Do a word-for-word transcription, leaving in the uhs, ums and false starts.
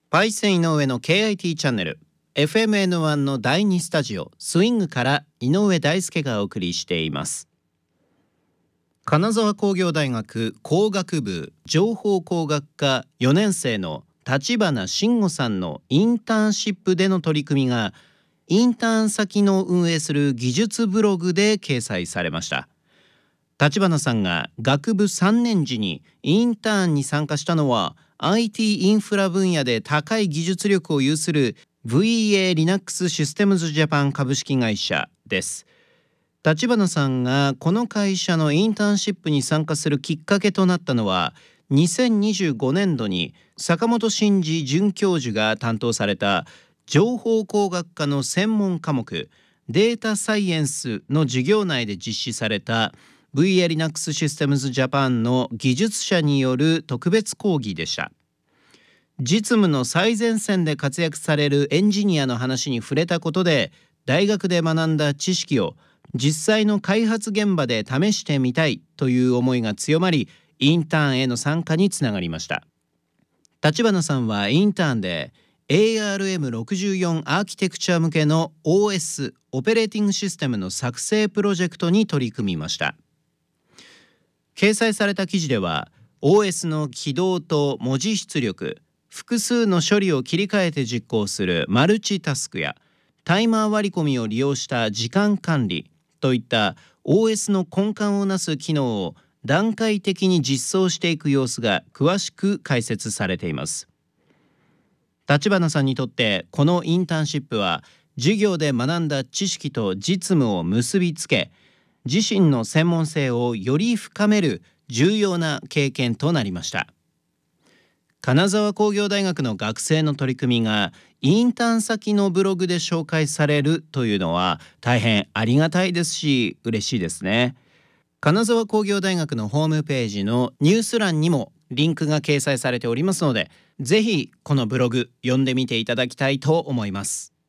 Python 井上の ケーアイティー チャンネル エフエムエヌワン のだいにスタジオスイングから井上大輔がお送りしています。金沢工業大学工学部情報工学科よねん生の立花慎吾さんのインターンシップでの取り組みがインターン先の運営する技術ブログで掲載されました。立花さんが学部さんねん時にインターンに参加したのは アイティー インフラ分野で高い技術力を有する ブイイーエー Linux Systems Japan 株式会社です。立花さんがこの会社のインターンシップに参加するきっかけとなったのはにせんにじゅうごねんどに坂本真嗣准教授が担当された情報工学科の専門科目データサイエンスの授業内で実施された ブイイーエー Linux Systems Japan の技術者による特別講義でした。実務の最前線で活躍されるエンジニアの話に触れたことで大学で学んだ知識を実際の開発現場で試してみたいという思いが強まりインターンへの参加につながりました。立花さんはインターンで エーアールエムろくじゅうよん アーキテクチャ向けの オーエス オペレーティングシステムの作成プロジェクトに取り組みました。掲載された記事では オーエス の起動と文字出力、複数の処理を切り替えて実行するマルチタスクやタイマー割り込みを利用した時間管理といった オーエス の根幹をなす機能を段階的に実装していく様子が詳しく解説されています。立花さんにとってこのインターンシップは授業で学んだ知識と実務を結びつけ自身の専門性をより深める重要な経験となりました。金沢工業大学の学生の取り組みがインターン先のブログで紹介されるというのは大変ありがたいですし嬉しいですね。金沢工業大学のホームページのニュース欄にもリンクが掲載されておりますのでぜひこのブログ読んでみていただきたいと思います。